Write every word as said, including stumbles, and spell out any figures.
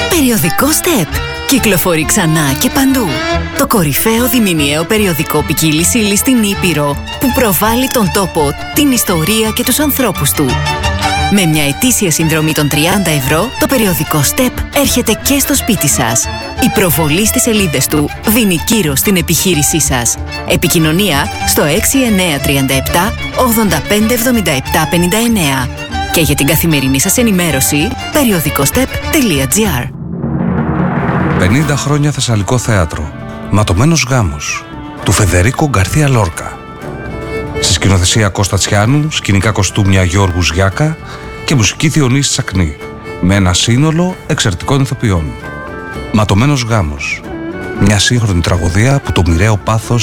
Περιοδικό Step. Κυκλοφορεί ξανά και παντού. Το κορυφαίο διμηνιαίο περιοδικό ποικίλης ύλης στην Ήπειρο που προβάλλει τον τόπο, την ιστορία και τους ανθρώπους του. Με μια ετήσια συνδρομή των τριάντα ευρώ, το περιοδικό Step έρχεται και στο σπίτι σας. Η προβολή στις σελίδες του δίνει κύρος στην επιχείρησή σας. Επικοινωνία στο έξι εννιά τρία επτά ογδόντα πέντε εβδομήντα επτά πενήντα εννέα. Και για την καθημερινή σας ενημέρωση, περιοδικοστep τελεία gr. πενήντα χρόνια Θεσσαλικό θέατρο. Ματωμένος γάμος του Φεδερίκο Γκαρθία Λόρκα. Στη σκηνοθεσία Κώστα Τσιάνου, σκηνικά κοστούμια Γιώργου Γιάκα και μουσική Διονύση Τσακνή, με ένα σύνολο εξαιρετικών ηθοποιών. Ματωμένος γάμος. Μια σύγχρονη τραγωδία που το μοιραίο πάθος